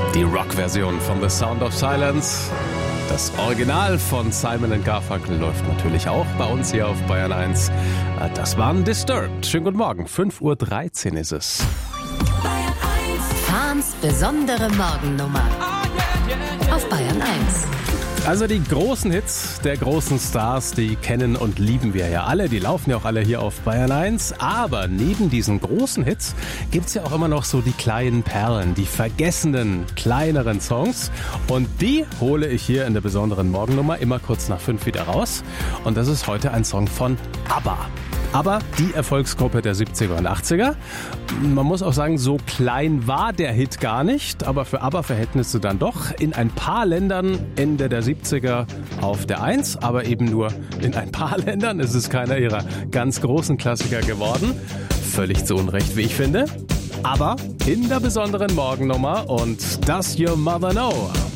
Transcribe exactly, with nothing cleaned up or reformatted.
Die Rock-Version von The Sound of Silence. Das Original von Simon and Garfunkel läuft natürlich auch bei uns hier auf Bayern eins. Das waren Disturbed. Schönen guten Morgen. fünf Uhr dreizehn ist es. Fahns besondere Morgennummer auf Bayern eins. Also die großen Hits der großen Stars, die kennen und lieben wir ja alle. Die laufen ja auch alle hier auf Bayern eins. Aber neben diesen großen Hits gibt's ja auch immer noch so die kleinen Perlen, die vergessenen, kleineren Songs. Und die hole ich hier in der besonderen Morgennummer immer kurz nach fünf wieder raus. Und das ist heute ein Song von ABBA. Aber die Erfolgsgruppe der siebziger und achtziger. Man muss auch sagen, so klein war der Hit gar nicht, aber für ABBA-Verhältnisse dann doch. In ein paar Ländern Ende der siebziger auf der eins, aber eben nur in ein paar Ländern. Es ist keiner ihrer ganz großen Klassiker geworden. Völlig zu Unrecht, wie ich finde. Aber in der besonderen Morgennummer und Does Your Mother Know?